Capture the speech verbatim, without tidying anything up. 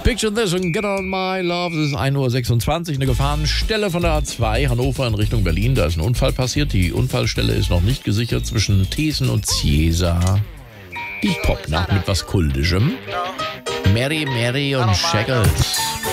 Picture this and get on my love. Es ist ein Uhr sechsundzwanzig, eine Gefahrenstelle von der A zwei, Hannover in Richtung Berlin. Da ist ein Unfall passiert. Die Unfallstelle ist noch nicht gesichert zwischen Thesen und Ciesa. Die Popnacht mit was Kultischem. Mary, Mary und Shaggles.